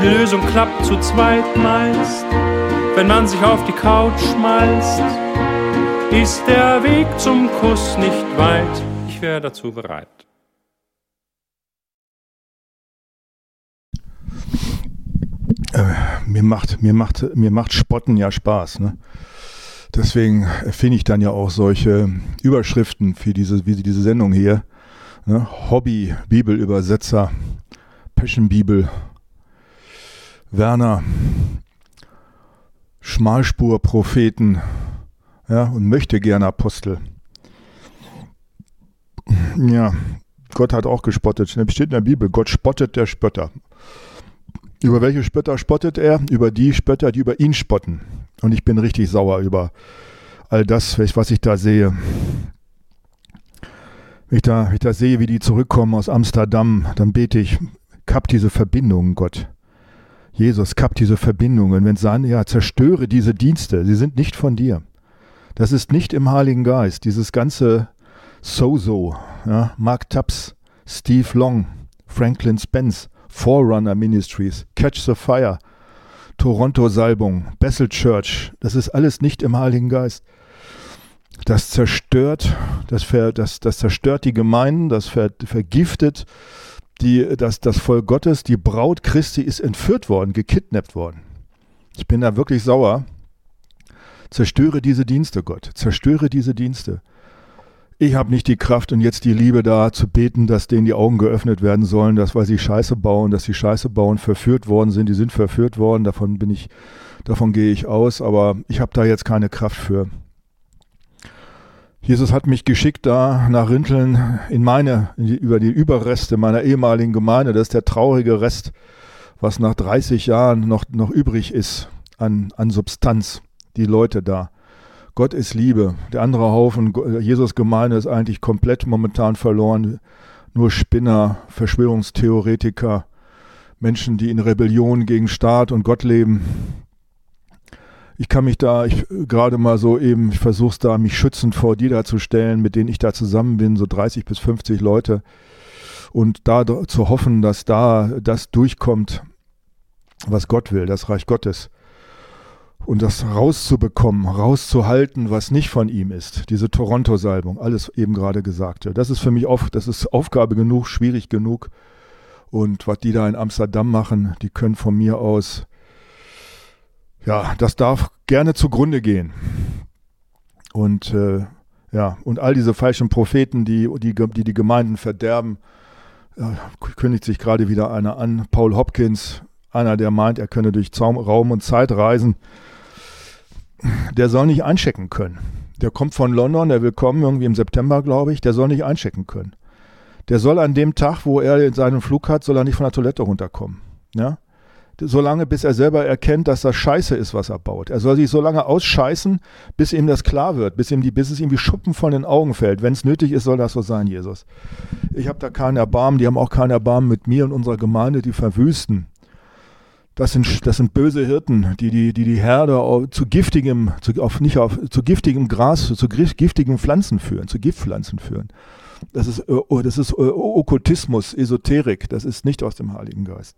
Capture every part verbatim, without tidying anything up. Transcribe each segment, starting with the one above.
Lösung klappt zu zweit meist, wenn man sich auf die Couch schmeißt. Ist der Weg zum Kuss nicht weit, ich wäre dazu bereit. Äh, mir macht, mir macht, mir macht Spotten ja Spaß, ne? Deswegen finde ich dann ja auch solche Überschriften für diese, wie diese Sendung hier, ne? Hobby, Bibelübersetzer, Passion Bibel, Werner, Schmalspurpropheten, ja, und möchte gerne Apostel. Ja, Gott hat auch gespottet. Steht in der Bibel, Gott spottet der Spötter. Über welche Spötter spottet er? Über die Spötter, die über ihn spotten. Und ich bin richtig sauer über all das, was ich da sehe. Wenn ich da, wenn ich da sehe, wie die zurückkommen aus Amsterdam, dann bete ich, kapp diese Verbindungen, Gott. Jesus, kapp diese Verbindungen. Wenn sagen, ja, zerstöre diese Dienste, sie sind nicht von dir. Das ist nicht im Heiligen Geist. Dieses ganze So-So, ja, Mark Tubbs, Steve Long, Franklin Spence, Forerunner Ministries, Catch the Fire, Toronto-Salbung, Bethel Church, das ist alles nicht im Heiligen Geist. Das zerstört, das, ver, das, das zerstört die Gemeinden, das ver, vergiftet die, das, das Volk Gottes. Die Braut Christi ist entführt worden, gekidnappt worden. Ich bin da wirklich sauer. Zerstöre diese Dienste, Gott. Zerstöre diese Dienste. Ich habe nicht die Kraft und jetzt die Liebe da zu beten, dass denen die Augen geöffnet werden sollen, dass weil sie Scheiße bauen, dass sie Scheiße bauen, verführt worden sind. Die sind verführt worden, davon bin ich, davon gehe ich aus, aber ich habe da jetzt keine Kraft für. Jesus hat mich geschickt da nach Rinteln in meine, in die, über die Überreste meiner ehemaligen Gemeinde. Das ist der traurige Rest, was nach dreißig Jahren noch, noch übrig ist an, an Substanz. Die Leute da. Gott ist Liebe. Der andere Haufen, Jesus Gemeinde, ist eigentlich komplett momentan verloren. Nur Spinner, Verschwörungstheoretiker, Menschen, die in Rebellion gegen Staat und Gott leben. Ich kann mich da, ich gerade mal so eben, ich versuche es da, mich schützend vor die da zu stellen, mit denen ich da zusammen bin, so dreißig bis fünfzig Leute. Und da zu hoffen, dass da das durchkommt, was Gott will, das Reich Gottes. Und das rauszubekommen, rauszuhalten, was nicht von ihm ist. Diese Toronto-Salbung, alles eben gerade Gesagte. Das ist für mich auf, das ist Aufgabe genug, schwierig genug. Und was die da in Amsterdam machen, die können von mir aus, ja, das darf gerne zugrunde gehen. Und äh, ja, und all diese falschen Propheten, die die, die, die Gemeinden verderben, ja, kündigt sich gerade wieder einer an. Paul Hopkins, einer, der meint, er könne durch Zaum, Raum und Zeit reisen, der soll nicht einchecken können. Der kommt von London, der will kommen, irgendwie im September, glaube ich, der soll nicht einchecken können. Der soll an dem Tag, wo er seinen Flug hat, soll er nicht von der Toilette runterkommen. Ja? Solange, bis er selber erkennt, dass das Scheiße ist, was er baut. Er soll sich so lange ausscheißen, bis ihm das klar wird, bis, ihm die, bis es ihm wie Schuppen von den Augen fällt. Wenn es nötig ist, soll das so sein, Jesus. Ich habe da keinen Erbarmen, die haben auch keinen Erbarmen mit mir und unserer Gemeinde, die verwüsten. Das sind, das sind böse Hirten, die die, die, die Herde auf, zu giftigem, zu, auf, nicht auf, zu giftigem Gras, zu giftigen Pflanzen führen, zu Giftpflanzen führen. Das ist, das ist Okkultismus, Esoterik, das ist nicht aus dem Heiligen Geist.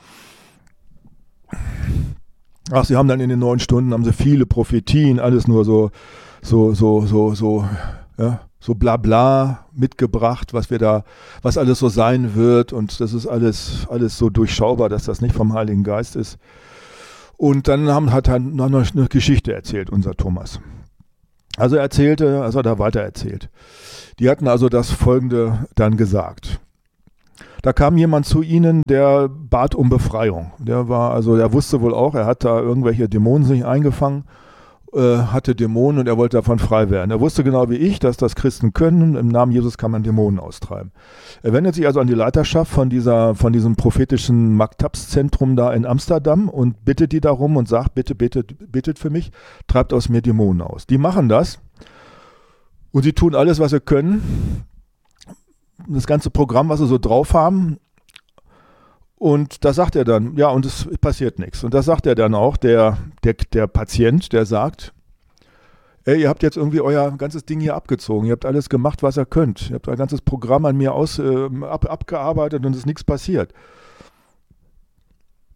Ach, sie haben dann in den neun Stunden, haben sie viele Prophetien, alles nur so, so, so, so, so, ja, so bla bla mitgebracht, was wir da, was alles so sein wird, und das ist alles, alles so durchschaubar, dass das nicht vom Heiligen Geist ist. Und dann haben, hat er noch eine Geschichte erzählt, unser Thomas. Also er erzählte, also hat er weiter erzählt. Die hatten also das Folgende dann gesagt. Da kam jemand zu ihnen, der bat um Befreiung. Der war, also er wusste wohl auch, er hat da irgendwelche Dämonen sich eingefangen, äh, hatte Dämonen und er wollte davon frei werden. Er wusste genau wie ich, dass das Christen können. Im Namen Jesus kann man Dämonen austreiben. Er wendet sich also an die Leiterschaft von dieser, von diesem prophetischen Mark Tubbs Zentrum da in Amsterdam und bittet die darum und sagt, bitte, bitte, bittet für mich, treibt aus mir Dämonen aus. Die machen das und sie tun alles, was sie können. Das ganze Programm, was sie so drauf haben. Und da sagt er dann, ja, und es passiert nichts. Und das sagt er dann auch, der, der, der Patient, der sagt, ey, ihr habt jetzt irgendwie euer ganzes Ding hier abgezogen. Ihr habt alles gemacht, was ihr könnt. Ihr habt euer ganzes Programm an mir aus, äh, ab, abgearbeitet und es ist nichts passiert.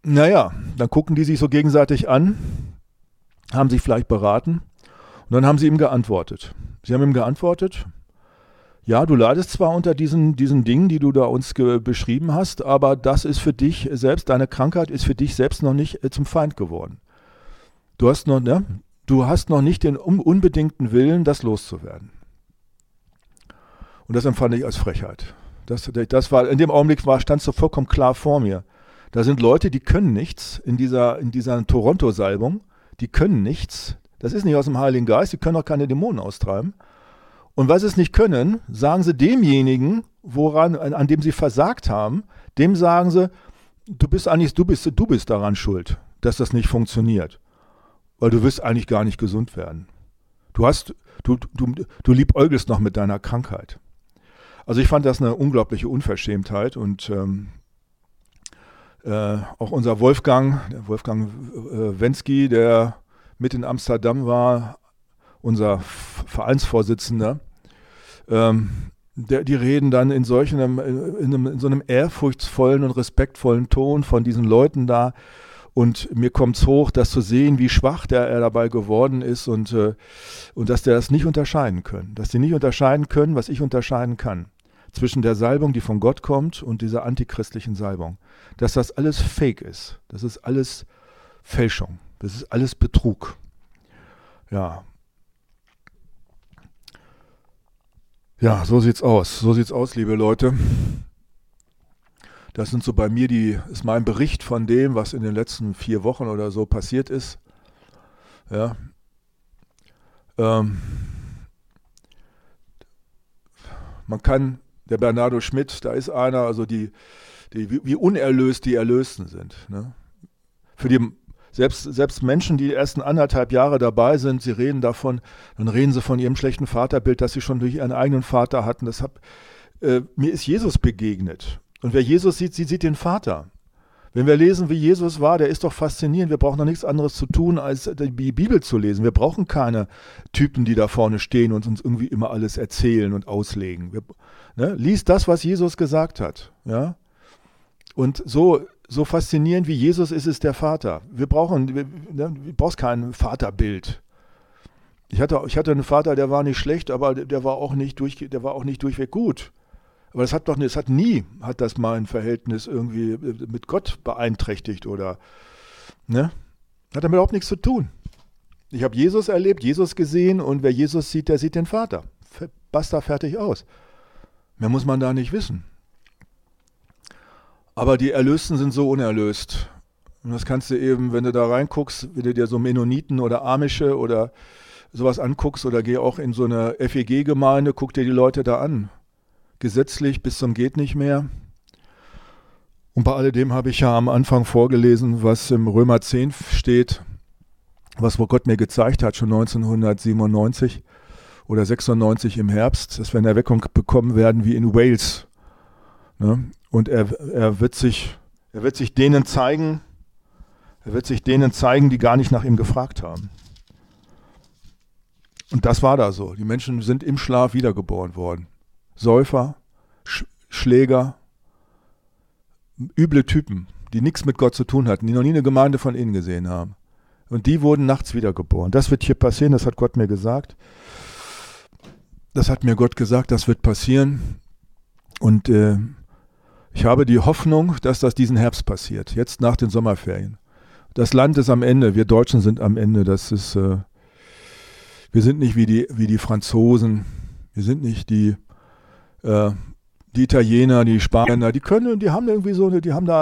naja, dann gucken die sich so gegenseitig an, haben sich vielleicht beraten und dann haben sie ihm geantwortet. Sie haben ihm geantwortet, ja, du leidest zwar unter diesen, diesen Dingen, die du da uns ge- beschrieben hast, aber das ist für dich selbst, deine Krankheit ist für dich selbst noch nicht äh, zum Feind geworden. Du hast noch, ne, du hast noch nicht den un- unbedingten Willen, das loszuwerden. Und das empfand ich als Frechheit. Das, das war, in dem Augenblick war, stand es so vollkommen klar vor mir. Da sind Leute, die können nichts in dieser, in dieser Toronto-Salbung, die können nichts. Das ist nicht aus dem Heiligen Geist, die können auch keine Dämonen austreiben. Und weil sie es nicht können, sagen sie demjenigen, woran, an, an dem sie versagt haben, dem sagen sie, du bist eigentlich, du bist, du bist daran schuld, dass das nicht funktioniert. Weil du wirst eigentlich gar nicht gesund werden. Du hast, du, du, du liebäugelst noch mit deiner Krankheit. Also ich fand das eine unglaubliche Unverschämtheit und ähm, äh, auch unser Wolfgang, der Wolfgang äh, Wensky, der mit in Amsterdam war, unser Vereinsvorsitzender, ähm, der, die reden dann in, solchen, in, einem, in so einem ehrfurchtsvollen und respektvollen Ton von diesen Leuten da. Und mir kommt es hoch, das zu sehen, wie schwach der er dabei geworden ist und, äh, und dass der das nicht unterscheiden können. Dass die nicht unterscheiden können, was ich unterscheiden kann. Zwischen der Salbung, die von Gott kommt, und dieser antichristlichen Salbung. Dass das alles Fake ist. Das ist alles Fälschung. Das ist alles Betrug. Ja. Ja, so sieht's aus. So sieht's aus, liebe Leute. Das sind so bei mir die, ist mein Bericht von dem, was in den letzten vier Wochen oder so passiert ist. Ja. Ähm, man kann, der Bernardo Schmidt, da ist einer, also die, die wie, wie unerlöst die Erlösten sind. Ne? Für die Selbst, selbst Menschen, die die ersten anderthalb Jahre dabei sind, sie reden davon, dann reden sie von ihrem schlechten Vaterbild, das sie schon durch ihren eigenen Vater hatten. Das hab, äh, mir ist Jesus begegnet. Und wer Jesus sieht, sie sieht den Vater. Wenn wir lesen, wie Jesus war, der ist doch faszinierend. Wir brauchen noch nichts anderes zu tun, als die Bibel zu lesen. Wir brauchen keine Typen, die da vorne stehen und uns irgendwie immer alles erzählen und auslegen. Wir, ne, lies das, was Jesus gesagt hat. Ja? Und so... So faszinierend wie Jesus ist es der Vater. Wir brauchen, wir, wir brauchst kein Vaterbild. Ich hatte, ich hatte einen Vater, der war nicht schlecht, aber der war auch nicht durch, der war auch nicht durchweg gut. Aber das hat doch, das hat nie, hat das mein Verhältnis irgendwie mit Gott beeinträchtigt oder, ne? Hat damit überhaupt nichts zu tun. Ich habe Jesus erlebt, Jesus gesehen und wer Jesus sieht, der sieht den Vater. Basta, fertig, aus. Mehr muss man da nicht wissen. Aber die Erlösten sind so unerlöst. Und das kannst du eben, wenn du da reinguckst, wenn du dir so Mennoniten oder Amische oder sowas anguckst oder geh auch in so eine F E G-Gemeinde, guck dir die Leute da an. Gesetzlich bis zum geht nicht mehr. Und bei alledem habe ich ja am Anfang vorgelesen, was im Römer zehn steht, was Gott mir gezeigt hat, schon neunzehnhundertsiebenundneunzig oder sechsundneunzig im Herbst, dass wir eine Erweckung bekommen werden wie in Wales. Ne? Und er, er, wird sich, er wird sich denen zeigen, er wird sich denen zeigen, die gar nicht nach ihm gefragt haben. Und das war da so. Die Menschen sind im Schlaf wiedergeboren worden. Säufer, Sch- Schläger, üble Typen, die nichts mit Gott zu tun hatten, die noch nie eine Gemeinde von innen gesehen haben. Und die wurden nachts wiedergeboren. Das wird hier passieren, das hat Gott mir gesagt. Das hat mir Gott gesagt, das wird passieren. Und äh, ich habe die Hoffnung, dass das diesen Herbst passiert, jetzt nach den Sommerferien. Das Land ist am Ende, wir Deutschen sind am Ende. Das ist, äh, wir sind nicht wie die, wie die Franzosen, wir sind nicht die, äh, die Italiener, die Spanier, die können, die haben irgendwie so eine, die haben da